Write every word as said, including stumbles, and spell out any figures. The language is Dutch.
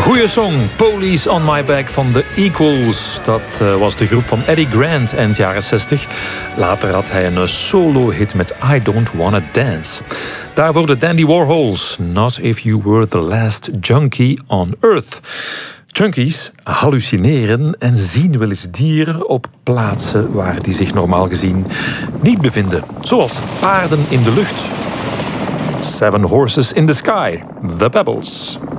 Goeie song, Police on My Back van The Equals. Dat uh, was de groep van Eddie Grant eind jaren zestig. Later had hij een solo-hit met I Don't Wanna Dance. Daarvoor de Dandy Warhols, Not If You Were The Last Junkie on Earth. Junkies hallucineren en zien wel eens dieren op plaatsen waar die zich normaal gezien niet bevinden. Zoals paarden in de lucht. Seven Horses in the Sky, The Pebbles.